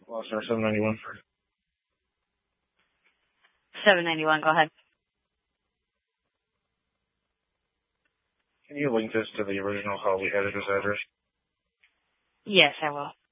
Lost our 791. 791, go ahead. Can you link this to the original call we had at this address? Yes, I will.